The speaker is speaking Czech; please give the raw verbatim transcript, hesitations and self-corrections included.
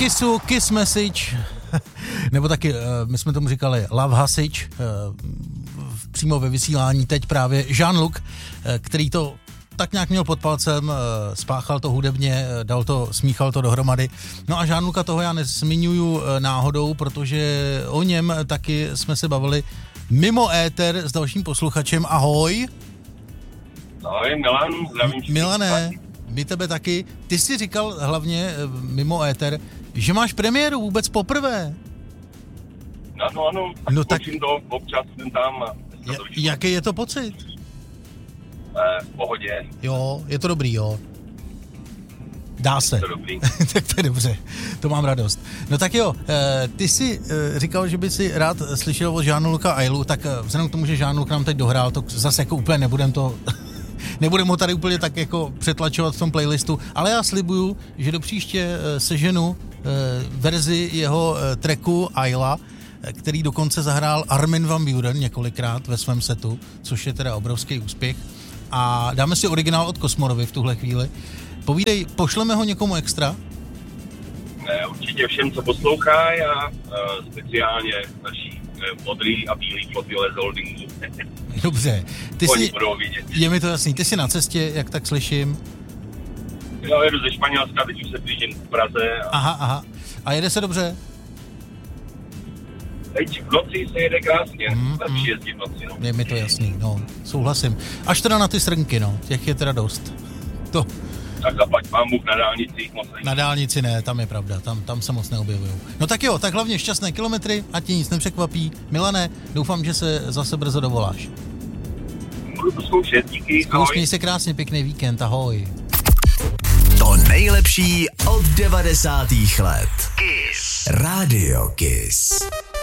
Kissu, Kiss Message, nebo taky, my jsme tomu říkali Love Hasič, přímo ve vysílání teď právě Jean-Luc, který to tak nějak měl pod palcem, spáchal to hudebně, dal to, smíchal to dohromady. No a Jean-Luca toho já nezmiňuju náhodou, protože o něm taky jsme se bavili mimo éter s dalším posluchačem. Ahoj. Ahoj, Milan, zdravím. Milané, my tebe taky. Ty jsi říkal hlavně mimo éter, že máš premiéru vůbec poprvé. Ano, ano, tak no tak to občas jsem tam. J- jaký je to pocit? Eh, v pohodě. Jo, je to dobrý, jo. Dá se. Je to dobrý. Tak to je dobře, to mám radost. No tak jo, ty jsi říkal, že by si rád slyšel od Jean-Luca Ailu, tak vzhledem k tomu, že Jean-Luc nám teď dohrál, to zase jako úplně nebudem to... nebudem ho tady úplně tak jako přetlačovat v tom playlistu, ale já slibuju, že do příště seženu verzi jeho tracku Aila, který dokonce zahrál Armin van Buuren několikrát ve svém setu, což je teda obrovský úspěch. A dáme si originál od Kosmorovi v tuhle chvíli. Povídej, pošleme ho někomu extra? Ne, určitě všem, co poslouchají a uh, speciálně naší uh, modrý a bílý flotile z holdingu. Dobře. Ty Oni jsi, budou vidět. je mi to jasný, ty jsi na cestě, jak tak slyším. Já jedu ze Španělska, teď už se blížím k Praze. A... Aha, aha. A jede se dobře? Teď v noci se jede krásně, mm, lepší mm. jezdit v noci, no. Je mi to jasný, no, souhlasím. Až teda na ty srnky, no, těch je teda dost. To. Tak zaplať pán Bůh na dálnicích moc není. Na dálnici ne, tam je pravda, tam, tam se moc neobjevují. No tak jo, tak hlavně šťastné kilometry, ať tě nic nepřekvapí. Milané, doufám, že se zase brzo dovoláš. Budu to zkoušet, díky, Zkoušnej se krásně, pěkný víkend, ahoj. To nejlepší od devadesátých let. Kiss. Radio Kiss.